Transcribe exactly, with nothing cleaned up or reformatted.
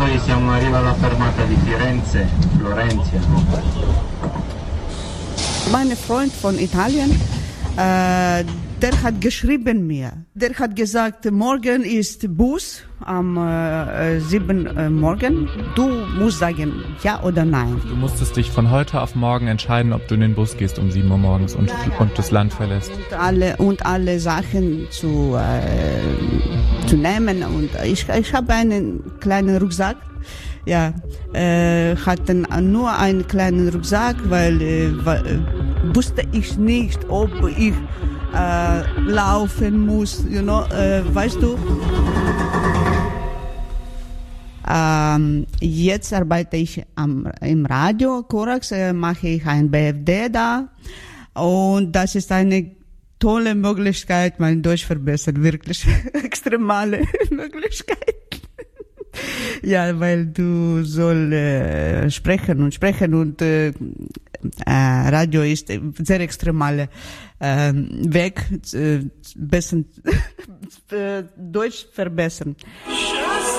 ascoltatori, siamo arrivati alla fermata di Firenze, Florentia. Mein Freund von Italien, äh, der hat geschrieben mir. Der hat gesagt, morgen ist Bus am äh, sieben äh, morgen. Du musst sagen, ja oder nein. Du musstest dich von heute auf morgen entscheiden, ob du in den Bus gehst um sieben Uhr morgens und, und das Land verlässt. Und alle, und alle Sachen zu, äh, zu nehmen. Und ich, ich habe einen kleinen Rucksack. Ja, äh, hatten nur einen kleinen Rucksack, weil äh, wusste ich nicht, ob ich äh, laufen muss, you know, äh, weißt du. Ähm, jetzt arbeite ich am, im Radio, Korax, äh, mache ich ein B F D da und das ist eine tolle Möglichkeit, mein Deutsch verbessern, wirklich extremale Möglichkeit. Ja, weil du soll äh, sprechen und sprechen und äh, äh, Radio ist sehr extremale äh, Weg, äh, besser, äh, Deutsch verbessern.